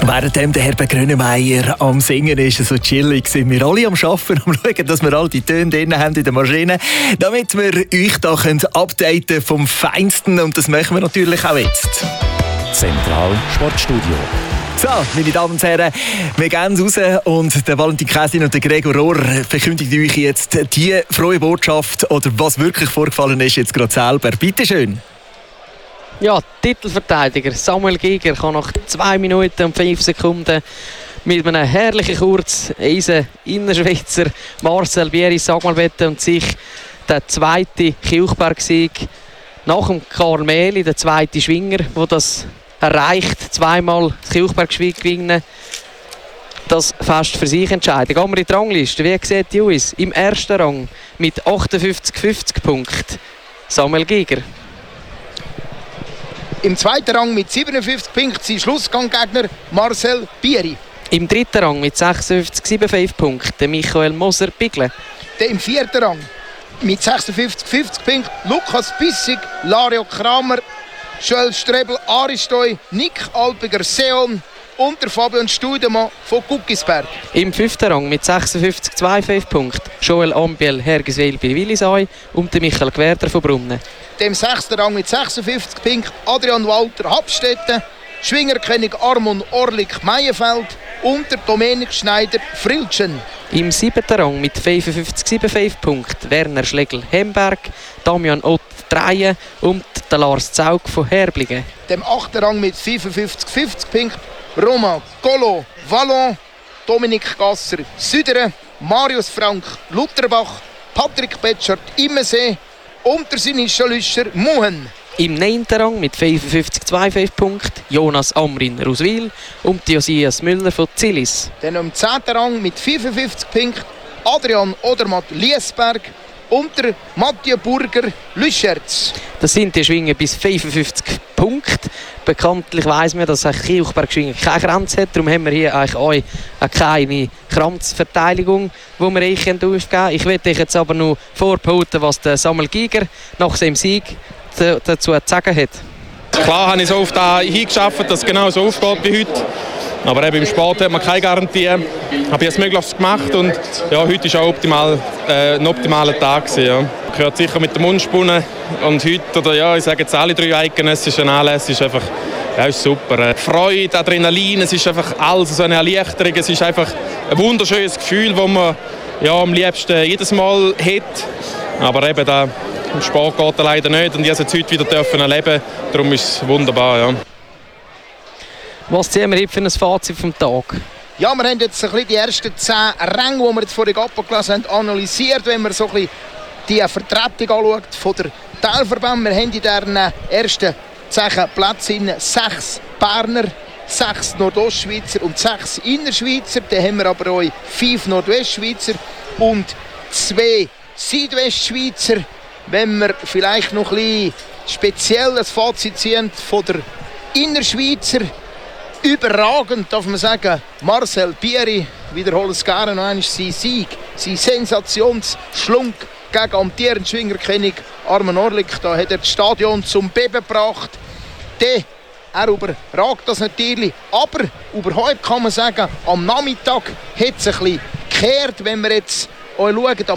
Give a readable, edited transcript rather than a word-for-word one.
Während der Herr Grönemeyer am Singen ist, so chillig sind wir alle am Arbeiten, am schauen, dass wir all die Töne drin haben in der Maschine, damit wir euch da updaten vom Feinsten, und das machen wir natürlich auch jetzt. Zentral Sportstudio. So, meine Damen und Herren, wir gehen raus und der Valentin Käsin und der Gregor Rohr verkündigen euch jetzt die frohe Botschaft oder was wirklich vorgefallen ist jetzt gerade selber. Bitte schön. Ja, Titelverteidiger Samuel Giger kann nach 2 Minuten und 5 Sekunden mit einem herrlichen Kurzeisen Innerschweizer Marcel Bieri Sagmalbette und sich der zweite Kilchberg-Sieg nach dem Karl Mehli, der zweite Schwinger, der das erreicht, zweimal das Kilchberg-Schwing gewinnen. Das fast für sich entscheiden. Gehen wir in die Rangliste. Wie sieht die aus? Im ersten Rang mit 58,50 Punkten Samuel Giger. Im zweiten Rang mit 57 Punkten sein Schlussganggegner Marcel Bieri. Im dritten Rang mit 56,75 Punkten Michael Moser-Bigle. Im vierten Rang mit 56,50 Punkten Lukas Bissig, Lario Kramer, Joel Strebel, Aristoy, Nick Alpiger, Seon und der Fabian Studemann von Guckisberg. Im fünften Rang mit 56,25 Punkten Joel Ambiel, Hergiswil bei Willisay und der Michael Gwerder von Brunnen. Im sechsten Rang mit 56 Punkten Adrian Walter Habstetten, Schwingerkönig Armon Orlik Meienfeld und der Dominik Schneider Frilchen. Im siebten Rang mit 55,75 Punkten Werner Schlegel Hemberg, Damian Ott Dreien und der Lars Zaug von Herblingen. Im achten Rang mit 55,50 Punkten Romain Colo Vallon, Dominik Gasser Süderen, Marius Frank Lutherbach, Patrick Betschart Immensee und der Sinischa Lüscher Muhen. Im 9. Rang mit 55,25 Punkten Jonas Amrin Ruswil und Josias Müller von Zillis. Dann im 10. Rang mit 55 Punkten Adrian Odermatt Liesberg und der Mathieu Burger Lüscherz. Das sind die Schwingen bis 55 Punkte. Bekanntlich weiss man, dass Kilchberg-Schwingen keine Grenze hat. Darum haben wir hier eigentlich auch keine Kranzverteidigung, die wir euch aufgeben können. Ich werde euch jetzt aber noch vorbehalten, was der Samuel Giger nach seinem Sieg dazu zu sagen hat. Klar habe ich so auf das hingeschafft, dass es genau so aufgeht wie heute. Aber eben im Sport hat man keine Garantie. Ich habe jetzt möglichst gemacht und ja, heute war auch ein optimaler Tag gewesen, ja. Gehört sicher mit dem Mundspunnen und heute, oder ja, ich sage jetzt alle 3 eidgenössischen Anlässe, ist einfach ja, ist super. Freude, Adrenalin, es ist einfach alles so eine Erleichterung. Es ist einfach ein wunderschönes Gefühl, das man ja, am liebsten jedes Mal hat. Aber eben da im Sport geht er leider nicht und ich durfte es heute wieder erleben. Darum ist es wunderbar. Ja. Was ziehen wir heute für ein Fazit vom Tag? Ja, wir haben jetzt ein bisschen die ersten 10 Ränge, die wir jetzt vorhin abgelesen haben, analysiert. Wenn man so ein bisschen die Vertretung anschaut von der Teilverbände. Wir haben in diesen ersten 10 Plätzen 6 Berner, 6 Nordostschweizer und 6 Innerschweizer. Dann haben wir aber auch 5 Nordwestschweizer und 2 Südwestschweizer. Wenn wir vielleicht noch ein bisschen speziell ein Fazit ziehen von der Innerschweizer, überragend darf man sagen, Marcel Bieri, wiederhole es gerne noch einmal, sein Sieg, sein Sensationsschlunk gegen amtierenden Schwingerkönig Armon Orlik. Da hat er das Stadion zum Beben gebracht. Er überragt das natürlich, aber über heute kann man sagen, am Nachmittag hat es ein bisschen gekehrt, wenn wir jetzt schauen.